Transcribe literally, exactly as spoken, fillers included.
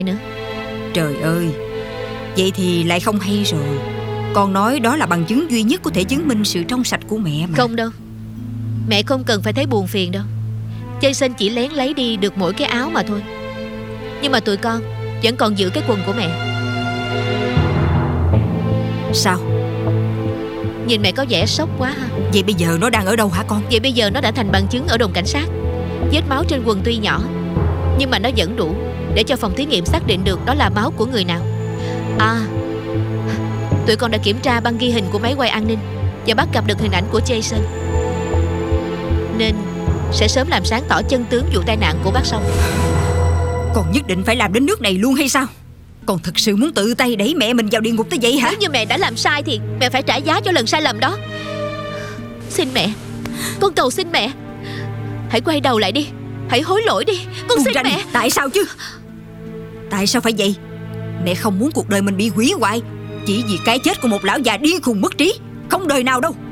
nữa. Trời ơi, vậy thì lại không hay rồi. Con nói đó là bằng chứng duy nhất có thể chứng minh sự trong sạch của mẹ mà. Không đâu, mẹ không cần phải thấy buồn phiền đâu. Jason chỉ lén lấy đi được mỗi cái áo mà thôi. Nhưng mà tụi con vẫn còn giữ cái quần của mẹ. Sao? Nhìn mẹ có vẻ sốc quá ha. Vậy bây giờ nó đang ở đâu hả con? Vậy bây giờ nó đã thành bằng chứng ở đồn cảnh sát. Vết máu trên quần tuy nhỏ, nhưng mà nó vẫn đủ để cho phòng thí nghiệm xác định được đó là máu của người nào. À, tụi con đã kiểm tra băng ghi hình của máy quay an ninh và bắt gặp được hình ảnh của Jason, nên sẽ sớm làm sáng tỏ chân tướng vụ tai nạn của bác Song. Con nhất định phải làm đến nước này luôn hay sao? Con thực sự muốn tự tay đẩy mẹ mình vào địa ngục tới vậy hả? Nếu như mẹ đã làm sai thì mẹ phải trả giá cho lần sai lầm đó. Xin mẹ, con cầu xin mẹ, hãy quay đầu lại đi, hãy hối lỗi đi. Con Buông xin ranh, mẹ. tại sao chứ? Tại sao phải vậy? Mẹ không muốn cuộc đời mình bị hủy hoại chỉ vì cái chết của một lão già điên khùng mất trí. Không đời nào đâu.